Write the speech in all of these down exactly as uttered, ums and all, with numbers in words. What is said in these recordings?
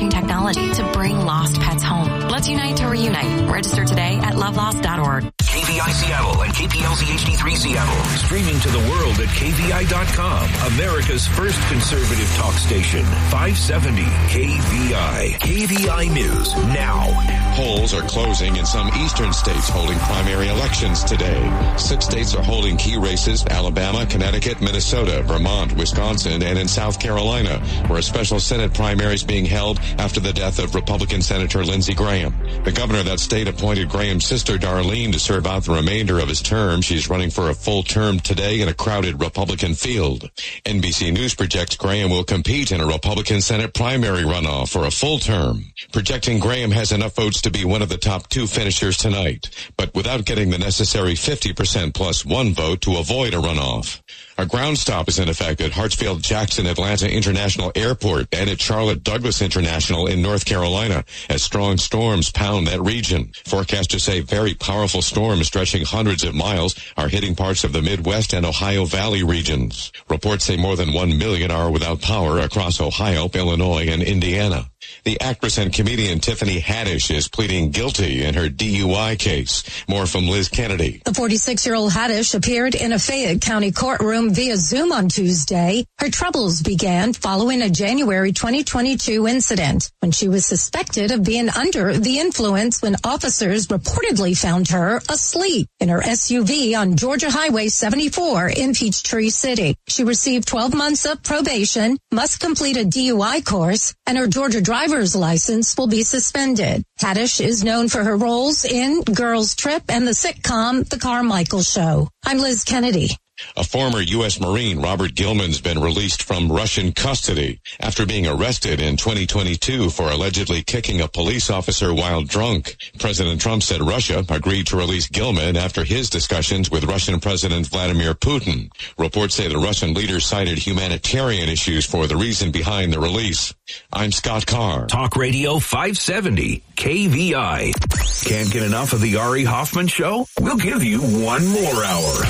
emerging technology to bring lost pets home. Let's unite to reunite. Register today at love lost dot org. K V I Seattle and K P L Z H D three Seattle. Streaming to the world at K V I dot com. America's first conservative talk station. five seventy K V I. K V I News now. Polls are closing in some eastern states holding primary elections today. Six states are holding key races: Alabama, Connecticut, Minnesota, Vermont, Wisconsin, and in South Carolina, where a special Senate primary is being held after the death of Republican Senator Lindsey Graham. The governor of that state appointed Graham's sister, Darlene, to serve out the remainder of his term. She's running for a full term today in a crowded Republican field. N B C News projects Graham will compete in a Republican Senate primary runoff for a full term, projecting Graham has enough votes to be one of the top two finishers tonight, but without getting the necessary fifty percent plus one vote to avoid a runoff. A ground stop is in effect at Hartsfield-Jackson Atlanta International Airport and at Charlotte Douglas International in North Carolina as strong storms pound that region. Forecasters say very powerful storms stretching hundreds of miles are hitting parts of the Midwest and Ohio Valley regions. Reports say more than one million are without power across Ohio, Illinois, and Indiana. The actress and comedian Tiffany Haddish is pleading guilty in her D U I case. More from Liz Kennedy. The forty-six-year-old Haddish appeared in a Fayette County courtroom via Zoom on Tuesday. Her troubles began following a January twenty twenty-two incident when she was suspected of being under the influence when officers reportedly found her asleep in her S U V on Georgia Highway seventy-four in Peachtree City. She received twelve months of probation, must complete a D U I course, and her Georgia driver's license will be suspended. Haddish is known for her roles in Girls Trip and the sitcom The Carmichael Show. I'm Liz Kennedy. A former U S Marine, Robert Gilman's been released from Russian custody after being arrested in twenty twenty-two for allegedly kicking a police officer while drunk. President Trump said Russia agreed to release Gilman after his discussions with Russian President Vladimir Putin. Reports say the Russian leader cited humanitarian issues for the reason behind the release. I'm Scott Carr. Talk Radio five seventy K V I. Can't get enough of the Ari Hoffman Show? We'll give you one more hour.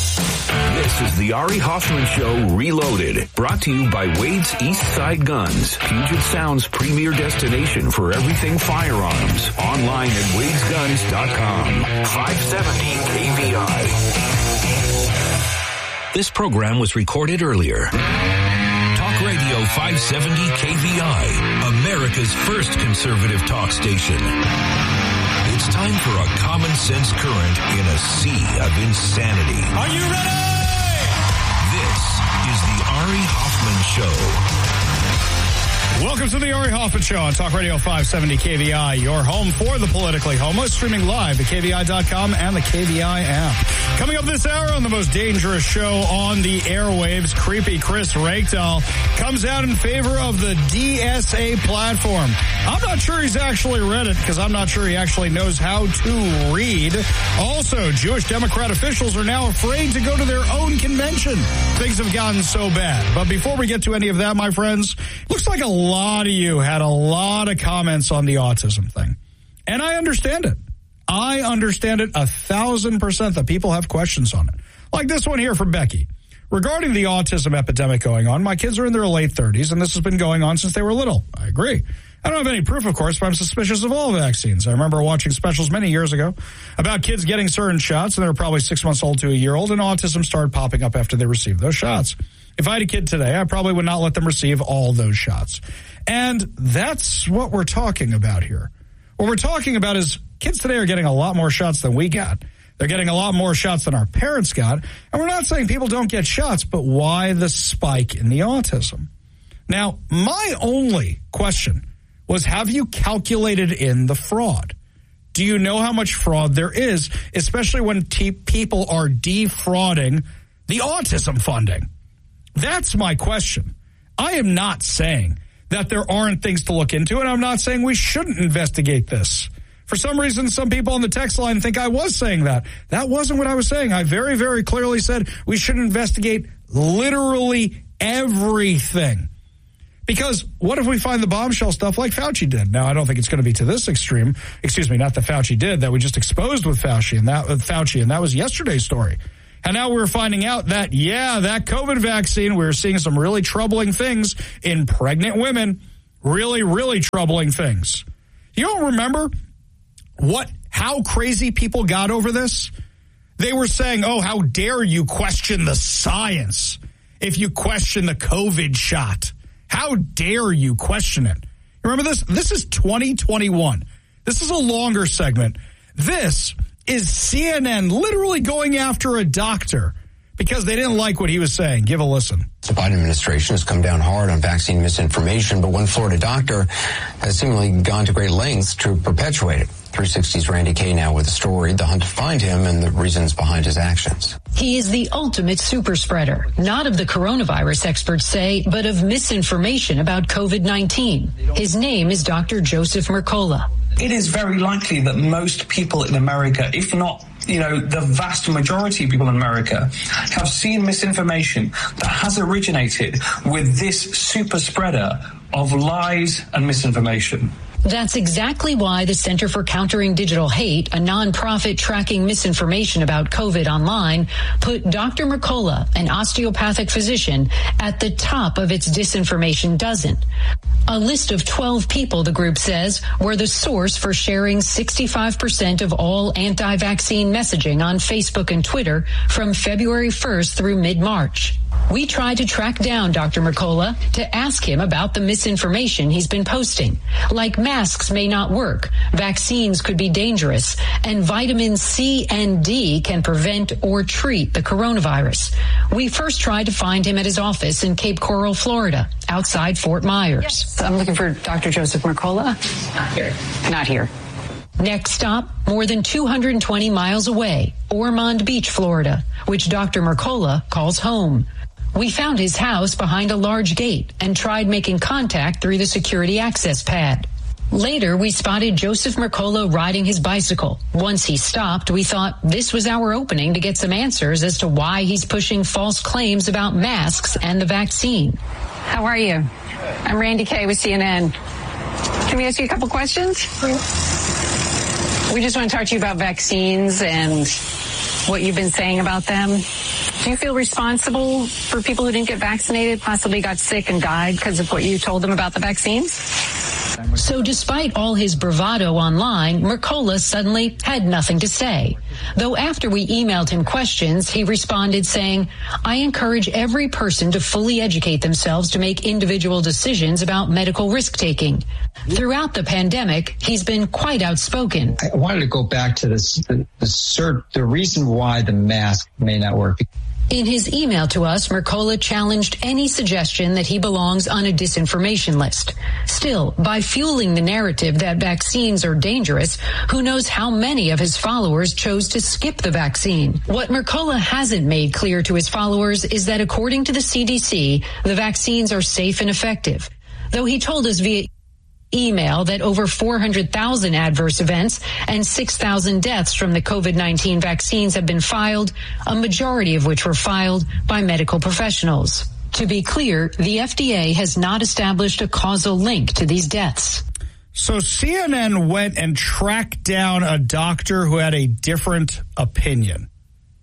This is the Ari Hoffman Show Reloaded, brought to you by Wade's East Side Guns, Puget Sound's premier destination for everything firearms. Online at wades guns dot com. five seventy K V I. This program was recorded earlier. Talk Radio five seventy K V I, America's first conservative talk station. It's time for a common sense current in a sea of insanity. Are you ready? This is the Ari Hoffman Show. Welcome to the Ari Hoffman Show on Talk Radio five seventy K V I, your home for the politically homeless, streaming live at K V I dot com and the K V I app. Coming up this hour on the most dangerous show on the airwaves, creepy Chris Rakedahl comes out in favor of the D S A platform. I'm not sure he's actually read it because I'm not sure he actually knows how to read. Also, Jewish Democrat officials are now afraid to go to their own convention. Things have gotten so bad. But before we get to any of that, my friends, looks like a lot of you had a lot of comments on the autism thing. And I understand it. I understand it a thousand percent that people have questions on it. Like this one here from Becky. Regarding the autism epidemic going on, my kids are in their late thirties, and this has been going on since they were little. I agree. I don't have any proof, of course, but I'm suspicious of all vaccines. I remember watching specials many years ago about kids getting certain shots, and they were probably six months old to a year old, and autism started popping up after they received those shots. If I had a kid today, I probably would not let them receive all those shots. And that's what we're talking about here. What we're talking about is kids today are getting a lot more shots than we got. They're getting a lot more shots than our parents got. And we're not saying people don't get shots, but why the spike in the autism? Now, my only question was, have you calculated in the fraud? Do you know how much fraud there is, especially when t- people are defrauding the autism funding? That's my question. I am not saying that there aren't things to look into, and I'm not saying we shouldn't investigate this. For some reason, some people on the text line think I was saying that. That wasn't what I was saying. I very, very clearly said we should investigate literally everything. Because what if we find the bombshell stuff like Fauci did? Now, I don't think it's going to be to this extreme. Excuse me, not that Fauci did, that we just exposed with Fauci, and that, with Fauci, and that was yesterday's story. And now we're finding out that, yeah, that COVID vaccine, we're seeing some really troubling things in pregnant women really, really troubling things. You don't remember what, how crazy people got over this? They were saying, oh, how dare you question the science if you question the COVID shot? How dare you question it? Remember this? This is twenty twenty-one. This is a longer segment. This is C N N literally going after a doctor because they didn't like what he was saying. Give a listen. The Biden administration has come down hard on vaccine misinformation, but one Florida doctor has seemingly gone to great lengths to perpetuate it. three sixty's Randy Kay now with the story, the hunt to find him, and the reasons behind his actions. He is the ultimate super spreader, not of the coronavirus, experts say, but of misinformation about COVID nineteen. His name is Doctor Joseph Mercola. It is very likely that most people in America, if not, you know, the vast majority of people in America, have seen misinformation that has originated with this super spreader of lies and misinformation. That's exactly why the Center for Countering Digital Hate, a nonprofit tracking misinformation about COVID online, put Doctor Mercola, an osteopathic physician, at the top of its disinformation dozen. A list of twelve people, the group says, were the source for sharing sixty-five percent of all anti-vaccine messaging on Facebook and Twitter from February first through mid-March. We tried to track down Doctor Mercola to ask him about the misinformation he's been posting, like masks may not work, vaccines could be dangerous, and vitamin C and D can prevent or treat the coronavirus. We first tried to find him at his office in Cape Coral, Florida, outside Fort Myers. Yes, I'm looking for Doctor Joseph Mercola. Not here. Not here. Next stop, more than two hundred twenty miles away, Ormond Beach, Florida, which Doctor Mercola calls home. We found his house behind a large gate and tried making contact through the security access pad. Later, we spotted Joseph Mercola riding his bicycle. Once he stopped, we thought this was our opening to get some answers as to why he's pushing false claims about masks and the vaccine. How are you? I'm Randy Kay with C N N. Can we ask you a couple questions? We just want to talk to you about vaccines and what you've been saying about them. Do you feel responsible for people who didn't get vaccinated, possibly got sick and died because of what you told them about the vaccines? So despite all his bravado online, Mercola suddenly had nothing to say. Though after we emailed him questions, he responded saying, I encourage every person to fully educate themselves to make individual decisions about medical risk-taking. Throughout the pandemic, he's been quite outspoken. I wanted to go back to this, the, the, cert, the reason why the mask may not work. In his email to us, Mercola challenged any suggestion that he belongs on a disinformation list. Still, by fueling the narrative that vaccines are dangerous, who knows how many of his followers chose to skip the vaccine. What Mercola hasn't made clear to his followers is that according to the C D C, the vaccines are safe and effective. Though he told us via email that over four hundred thousand adverse events and six thousand deaths from the COVID nineteen vaccines have been filed, a majority of which were filed by medical professionals. To be clear, the F D A has not established a causal link to these deaths. So C N N went and tracked down a doctor who had a different opinion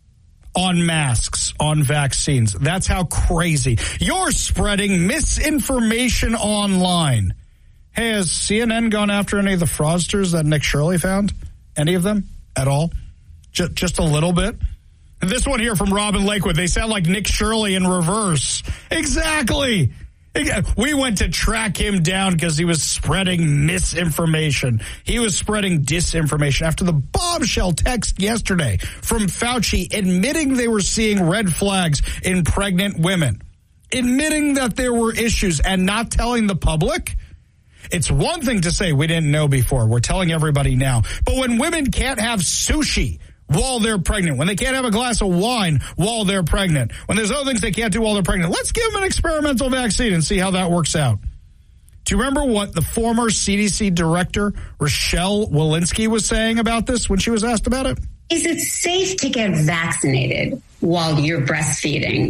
on masks, on vaccines. That's how crazy. You're spreading misinformation online. Hey, has C N N gone after any of the fraudsters that Nick Shirley found? Any of them at all? Just, just a little bit? And this one here from Robin Lakewood, they sound like Nick Shirley in reverse. Exactly. We went to track him down because he was spreading misinformation. He was spreading disinformation after the bombshell text yesterday from Fauci admitting they were seeing red flags in pregnant women, admitting that there were issues and not telling the public. It's one thing to say we didn't know before. We're telling everybody now. But when women can't have sushi while they're pregnant, when they can't have a glass of wine while they're pregnant, when there's other things they can't do while they're pregnant, let's give them an experimental vaccine and see how that works out. Do you remember what the former C D C director, Rochelle Walensky, was saying about this when she was asked about it? Is it safe to get vaccinated while you're breastfeeding?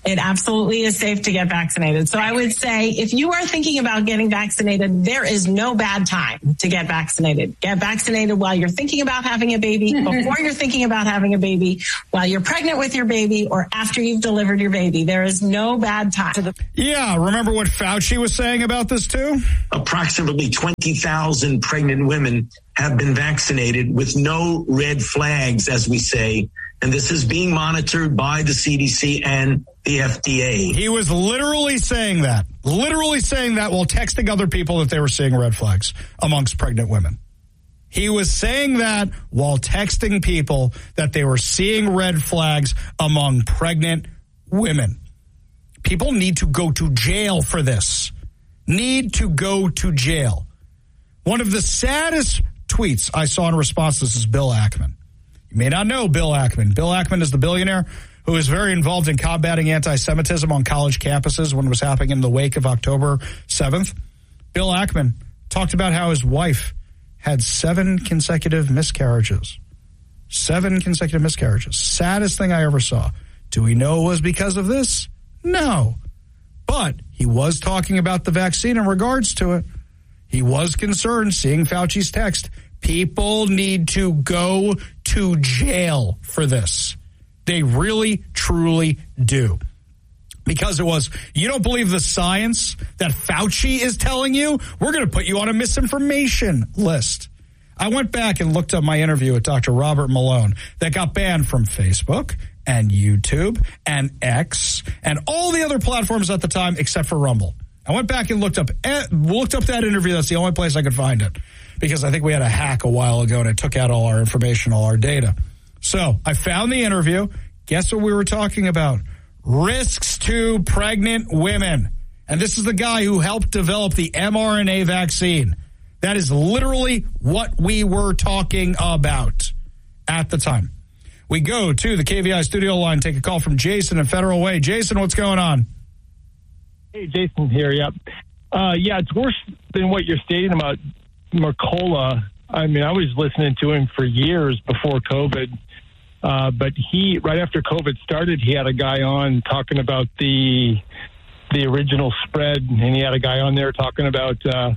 It absolutely is safe to get vaccinated. So I would say if you are thinking about getting vaccinated, there is no bad time to get vaccinated. Get vaccinated while you're thinking about having a baby, before you're thinking about having a baby, while you're pregnant with your baby, or after you've delivered your baby. There is no bad time. Yeah, remember what Fauci was saying about this too? Approximately twenty thousand pregnant women have been vaccinated with no red flags, as we say. And this is being monitored by the C D C and the F D A. He was literally saying that, literally saying that while texting other people that they were seeing red flags amongst pregnant women. He was saying that while texting people that they were seeing red flags among pregnant women. People need to go to jail for this. Need to go to jail. One of the saddest tweets I saw in response to this is Bill Ackman. You may not know Bill Ackman. Bill Ackman is the billionaire who is very involved in combating anti-Semitism on college campuses when it was happening in the wake of October seventh. Bill Ackman talked about how his wife had seven consecutive miscarriages. Seven consecutive miscarriages. Saddest thing I ever saw. Do we know it was because of this? No. But he was talking about the vaccine in regards to it. He was concerned, seeing Fauci's text, people need to go to jail for this. They really, truly do. Because it was, you don't believe the science that Fauci is telling you? We're going to put you on a misinformation list. I went back and looked up my interview with Doctor Robert Malone that got banned from Facebook and YouTube and X and all the other platforms at the time except for Rumble. I went back and looked up looked up that interview. That's the only place I could find it because I think we had a hack a while ago and it took out all our information, all our data. So I found the interview. Guess what we were talking about? Risks to pregnant women. And this is the guy who helped develop the mRNA vaccine. That is literally what we were talking about at the time. We go to the K V I studio line, take a call from Jason in Federal Way. Jason, what's going on? Hey, Jason here, yep. Uh, yeah, it's worse than what you're stating about Mercola. I mean, I was listening to him for years before COVID. Uh, but he, right after COVID started, he had a guy on talking about the the original spread, and he had a guy on there talking about uh,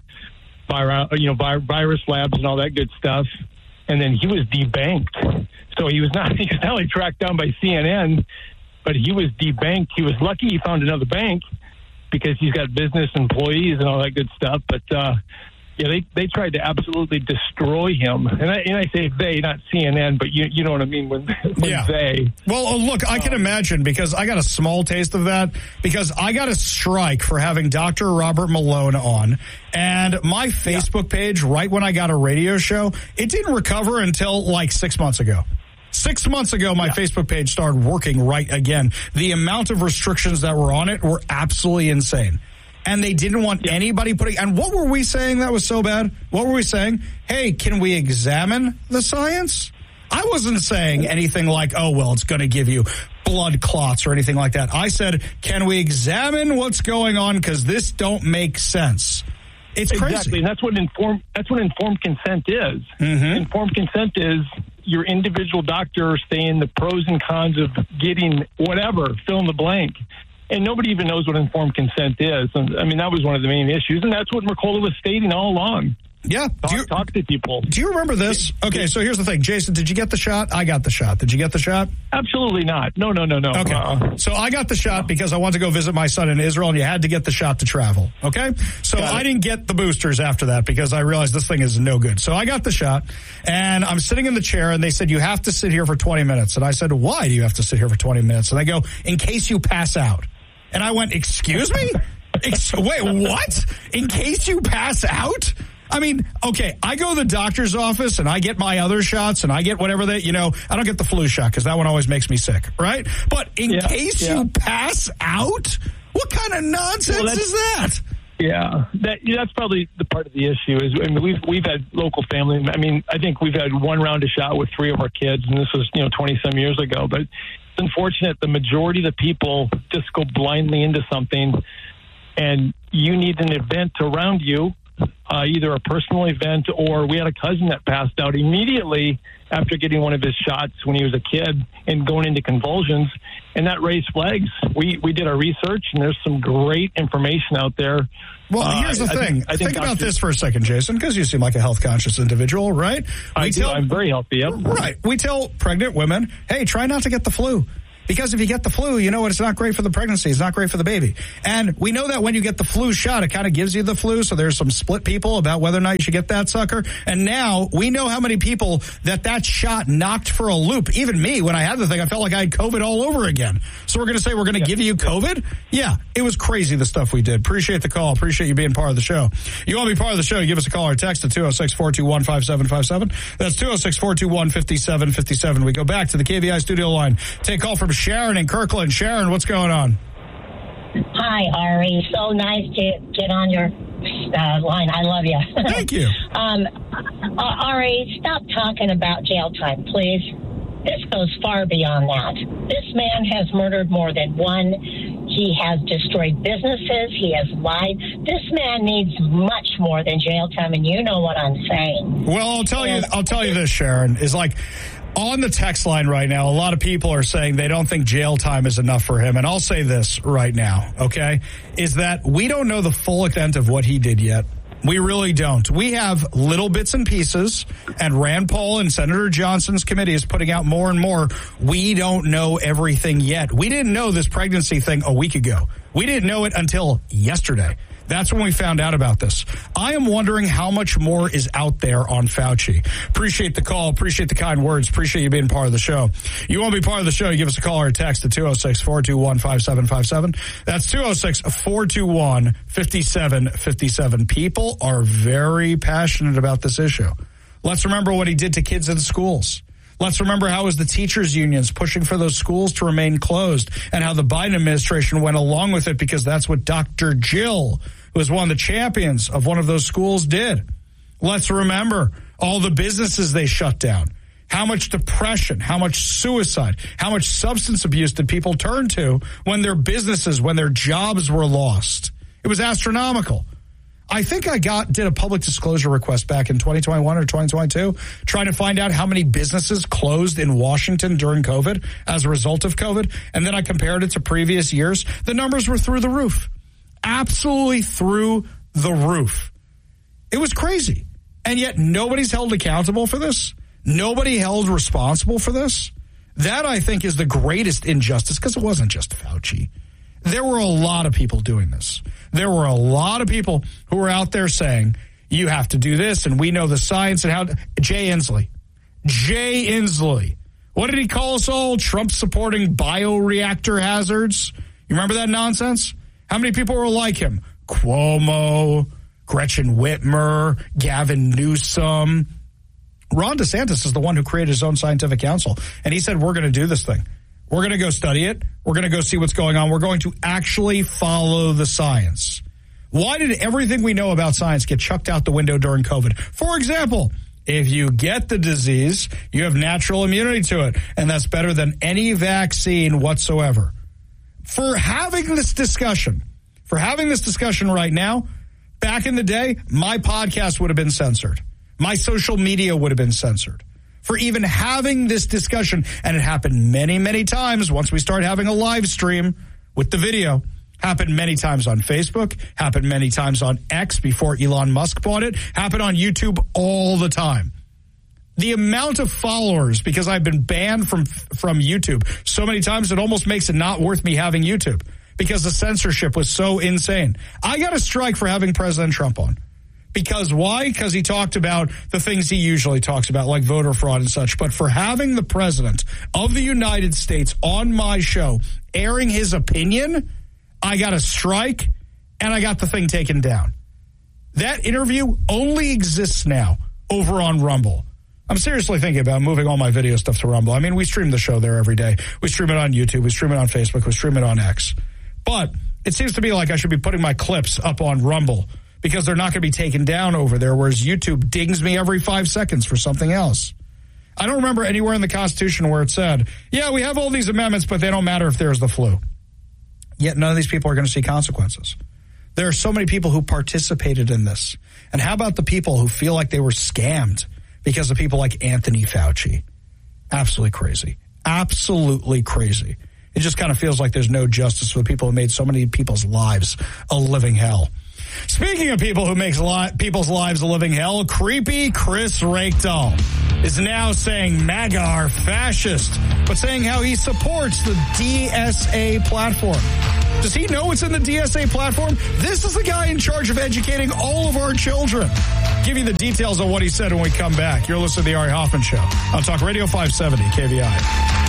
vira, you know, vi- virus labs and all that good stuff. And then he was debanked. So he was not he was not only tracked down by C N N, but he was debanked. He was lucky he found another bank because he's got business employees and all that good stuff. But uh, yeah, they, they tried to absolutely destroy him. And I, and I say they, not C N N, but you you know what I mean when, when yeah. they. Well, look, I can imagine because I got a small taste of that because I got a strike for having Doctor Robert Malone on. And my Facebook yeah. page, right when I got a radio show, it didn't recover until like six months ago. Six months ago, my yeah. Facebook page started working right again. The amount of restrictions that were on it were absolutely insane. And they didn't want yeah. anybody putting... And what were we saying that was so bad? What were we saying? Hey, can we examine the science? I wasn't saying anything like, oh, well, it's going to give you blood clots or anything like that. I said, can we examine what's going on? Because this don't make sense. It's crazy. Exactly, and that's what informed, that's what informed consent is. Mm-hmm. Informed consent is your individual doctor saying the pros and cons of getting whatever, fill in the blank. And nobody even knows what informed consent is. And, I mean, that was one of the main issues, and that's what Mercola was stating all along. Yeah. Talk, you, talk to people. Do you remember this? Okay, so here's the thing. Jason, did you get the shot? I got the shot. Did you get the shot? Absolutely not. No, no, no, no. Okay. Uh, so I got the shot because I wanted to go visit my son in Israel, and you had to get the shot to travel. Okay? So I didn't get the boosters after that because I realized this thing is no good. So I got the shot, and I'm sitting in the chair, and they said, you have to sit here for twenty minutes. And I said, why do you have to sit here for twenty minutes? And they go, in case you pass out. And I went, excuse me? Ex- wait, what? In case you pass out? I mean, okay, I go to the doctor's office and I get my other shots and I get whatever they, you know, I don't get the flu shot because that one always makes me sick, right? But in yeah, case yeah. you pass out, what kind of nonsense well, is that? Yeah, that yeah, that's probably the part of the issue is, I mean, we've, we've had local family. I mean, I think we've had one round of shot with three of our kids, and this was, you know, twenty some years ago, but it's unfortunate the majority of the people just go blindly into something, and you need an event around you. Uh, either a personal event or we had a cousin that passed out immediately after getting one of his shots when he was a kid and going into convulsions. and that raised flags. We we did our research, and there's some great information out there. Well, uh, here's the I, thing. I think, I think think about this for a second, Jason, because you seem like a health-conscious individual, right? I we do. tell, I'm very healthy, yep. Right. We tell pregnant women, hey, try not to get the flu. Because if you get the flu, you know what? It's not great for the pregnancy. It's not great for the baby. And we know that when you get the flu shot, it kind of gives you the flu. So there's some split people about whether or not you should get that sucker. And now we know how many people that that shot knocked for a loop. Even me, when I had the thing, I felt like I had COVID all over again. So we're going to say we're going to yeah. give you COVID? Yeah, it was crazy the stuff we did. Appreciate the call. Appreciate you being part of the show. You want to be part of the show, give us a call or text at two oh six, four two one, five seven five seven. That's two oh six, four two one, five seven five seven. We go back to the K V I studio line. Take a call from Sharon in Kirkland. Sharon, what's going on? Hi, Ari. So nice to get on your uh, line. I love you. Thank you. um, uh, Ari, stop talking about jail time, please. This goes far beyond that. This man has murdered more than one. He has destroyed businesses. He has lied. This man needs much more than jail time, and you know what I'm saying. Well, I'll tell and, you. I'll tell you this, Sharon, is like. On the text line right now, a lot of people are saying they don't think jail time is enough for him. And I'll say this right now, okay, is that we don't know the full extent of what he did yet. We really don't. We have little bits and pieces, and Rand Paul and Senator Johnson's committee is putting out more and more. We don't know everything yet. We didn't know this pregnancy thing a week ago. We didn't know it until yesterday. That's when we found out about this. I am wondering how much more is out there on Fauci. Appreciate the call. Appreciate the kind words. Appreciate you being part of the show. You want to be part of the show, you give us a call or a text at two oh six, four two one, five seven five seven. That's two oh six, four two one, five seven five seven. People are very passionate about this issue. Let's remember what he did to kids in schools. Let's remember how it was the teachers' unions pushing for those schools to remain closed and how the Biden administration went along with it because that's what Doctor Jill, who was one of the champions of one of those schools, did. Let's remember all the businesses they shut down. How much depression, how much suicide, how much substance abuse did people turn to when their businesses, when their jobs were lost? It was astronomical. I think I got did a public disclosure request back in twenty twenty-one or twenty twenty-two, trying to find out how many businesses closed in Washington during COVID as a result of COVID. And then I compared it to previous years. The numbers were through the roof. Absolutely through the roof. It was crazy. And yet nobody's held accountable for this. Nobody held responsible for this. That, I think, is the greatest injustice because it wasn't just Fauci. There were a lot of people doing this. There were a lot of people who were out there saying, you have to do this, and we know the science and how to... Jay Inslee. Jay Inslee. What did he call us all? Trump-supporting bioreactor hazards? You remember that nonsense? How many people were like him? Cuomo, Gretchen Whitmer, Gavin Newsom. Ron DeSantis is the one who created his own scientific council, and he said, we're going to do this thing. We're going to go study it. We're going to go see what's going on. We're going to actually follow the science. Why did everything we know about science get chucked out the window during COVID? For example, if you get the disease, you have natural immunity to it, and that's better than any vaccine whatsoever. For having this discussion, for having this discussion right now, back in the day, my podcast would have been censored. My social media would have been censored. For even having this discussion, and it happened many, many times once we started having a live stream with the video, happened many times on Facebook, happened many times on X before Elon Musk bought it, happened on YouTube all the time. The amount of followers, because I've been banned from from YouTube so many times, it almost makes it not worth me having YouTube because the censorship was so insane. I got a strike for having President Trump on. Because why? Because he talked about the things he usually talks about, like voter fraud and such. But for having the president of the United States on my show airing his opinion, I got a strike and I got the thing taken down. That interview only exists now over on Rumble. I'm seriously thinking about moving all my video stuff to Rumble. I mean, we stream the show there every day. We stream it on YouTube. We stream it on Facebook. We stream it on X. But it seems to me like I should be putting my clips up on Rumble because they're not going to be taken down over there, whereas YouTube dings me every five seconds for something else. I don't remember anywhere in the Constitution where it said, yeah, we have all these amendments, but they don't matter if there's the flu. Yet none of these people are going to see consequences. There are so many people who participated in this. And how about the people who feel like they were scammed because of people like Anthony Fauci? Absolutely crazy. Absolutely crazy. It just kind of feels like there's no justice for the people who made so many people's lives a living hell. Speaking of people who makes li- people's lives a living hell, creepy Chris Rakedahl is now saying MAGA are fascist, but saying how he supports the D S A platform. Does he know what's in the D S A platform? This is the guy in charge of educating all of our children. Give you the details of what he said when we come back. You're listening to the Ari Hoffman Show on Talk Radio five seventy K V I.